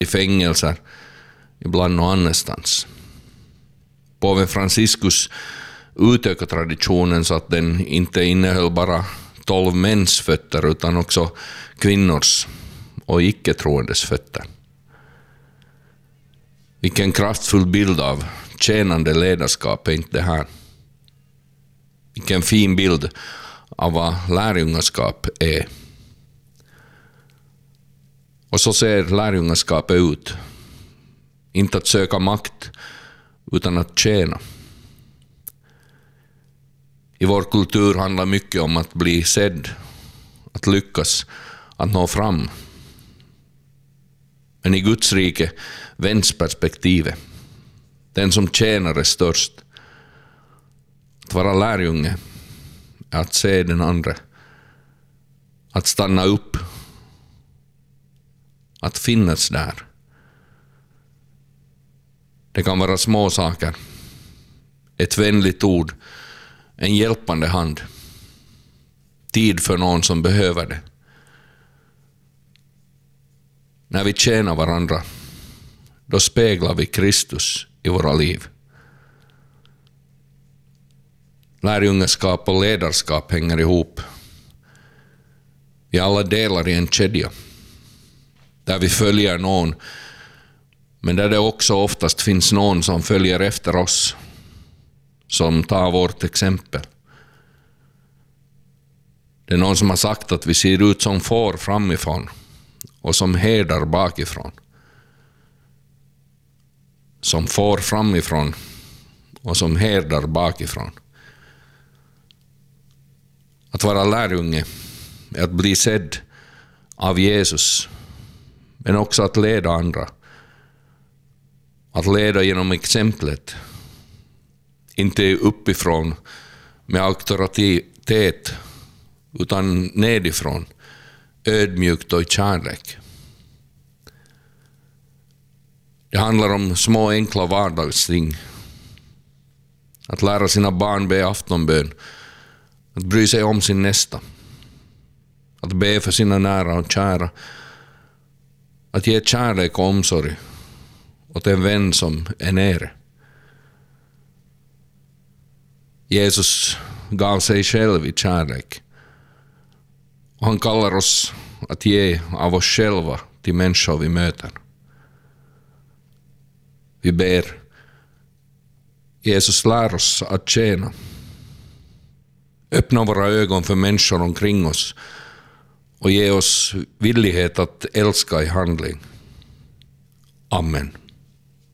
i fängelser, ibland någon annanstans. Påven Franciscus utökade traditionen så att den inte innehöll bara 12 mäns fötter utan också kvinnors och icke-troendes fötter. Vilken kraftfull bild av tjänande ledarskap är inte det här. Vilken fin bild av vad lärjungaskap är. Och så ser lärjungaskapet ut. Inte att söka makt utan att tjäna. I vår kultur handlar mycket om att bli sedd, att lyckas, att nå fram. Men i Guds rike vänds perspektivet. Den som tjänar är störst. Att vara lärjunge är att se den andra. Att stanna upp. Att finnas där. Det kan vara små saker. Ett vänligt ord. En hjälpande hand. Tid för någon som behöver det. När vi tjänar varandra, då speglar vi Kristus i våra liv. Lärjungaskap och ledarskap hänger ihop. Vi alla delar i en kedja. Där vi följer någon, men där det också oftast finns någon som följer efter oss. Som tar vårt exempel. Det är någon som har sagt att vi ser ut som får framifrån och som herdar bakifrån. Som får framifrån och som herdar bakifrån. Att vara lärjunge är att bli sedd av Jesus, men också att leda andra. Att leda genom exemplet. Inte uppifrån med auktoritet utan nedifrån, ödmjukt och i kärlek. Det handlar om små enkla vardagsting. Att lära sina barn be aftonbön, att bry sig om sin nästa, att be för sina nära och kära, att ge kärlek och omsorg åt en vän som är nere. Jesus gav sig själv i kärlek. Och han kallar oss att ge av oss själva till människor vi möter. Vi ber. Jesus lär oss att tjäna. Öppna våra ögon för människor omkring oss och ge oss villighet att älska i handling. Amen.